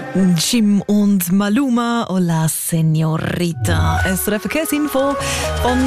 Jim und Maluma, Hola Señorita. Es ist eine Verkehrsinfo von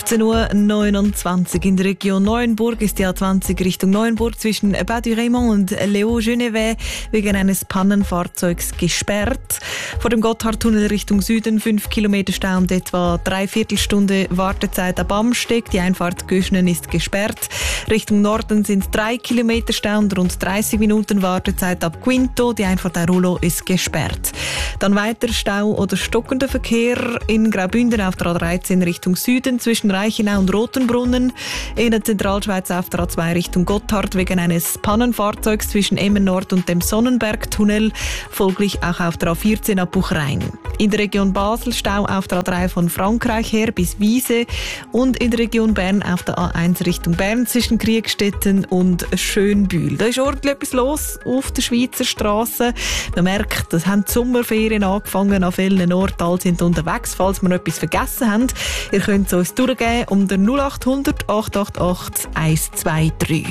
15.29 Uhr. In der Region Neuenburg ist die A20 Richtung Neuenburg zwischen Bas du Raymond und Léo Genevet wegen eines Pannenfahrzeugs gesperrt. Vor dem Gotthardtunnel Richtung Süden 5 Kilometer Stau und etwa 3/4 Stunde Wartezeit ab Amsteg. Die Einfahrt Göschnen ist gesperrt. Richtung Norden sind 3 Kilometer Stau und rund 30 Minuten Wartezeit ab Quinto. Die Einfahrt Airolo ist gesperrt. Dann weiter Stau oder stockender Verkehr in Graubünden auf der A13 Richtung Süden zwischen Reichenau und Rotenbrunnen. In der Zentralschweiz auf der A2 Richtung Gotthard wegen eines Pannenfahrzeugs zwischen Emmen Nord und dem Sonnenbergtunnel. Folglich auch auf der A14 ab Buchrein. In der Region Basel Stau auf der A3 von Frankreich her bis Wiese und in der Region Bern auf der A1 Richtung Bern zwischen Kriegstetten und Schönbühl. Da ist ordentlich etwas los auf der Schweizer Strasse. Man merkt, es haben die Sommerferien angefangen an vielen Orten. Alle sind unterwegs, falls wir noch etwas vergessen haben. Ihr könnt es uns durchgeben um den 0800 888 123.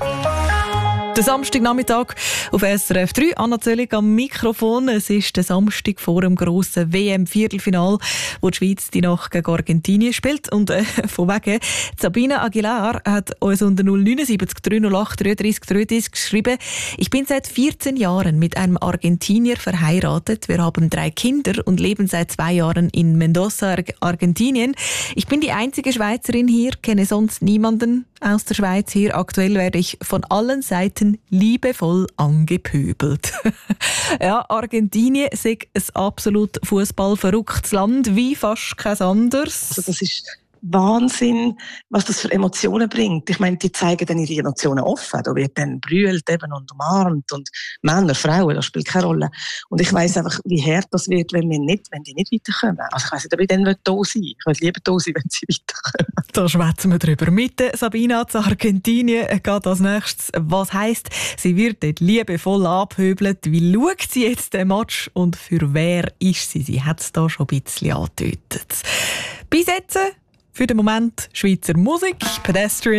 Der Samstagnachmittag auf SRF 3. Anna Zöllig am Mikrofon. Es ist der Samstag vor dem grossen WM-Viertelfinal, wo die Schweiz die Nacht gegen Argentinien spielt. Und von wegen, Sabina Aguilar hat uns unter 079 308 33 33 geschrieben: Ich bin seit 14 Jahren mit einem Argentinier verheiratet. Wir haben 3 Kinder und leben seit 2 Jahren in Mendoza, Argentinien. Ich bin die einzige Schweizerin hier, kenne sonst niemanden aus der Schweiz hier. Aktuell werde ich von allen Seiten liebevoll angepöbelt. Ja, Argentinien ist ein absolut fußballverrücktes Land, wie fast kein anderes. Also das ist Wahnsinn, was das für Emotionen bringt. Ich meine, die zeigen dann ihre Emotionen offen. Da wird dann brüllt eben und umarmt und Männer, Frauen, das spielt keine Rolle. Und ich weiss einfach, wie hart das wird, wenn die nicht weiterkommen. Also ich weiss nicht, ob ich dann da sein will. Ich will lieber da sein, wenn sie weiterkommen. Da schwätzen wir drüber. Mit Sabina zu Argentinien geht als nächstes. Was heisst, sie wird dort liebevoll abhöbelt. Wie schaut sie jetzt den Match und für wer ist sie? Sie hat es da schon ein bisschen angedeutet. Bis jetzt für den Moment Schweizer Musik, Pedestrian.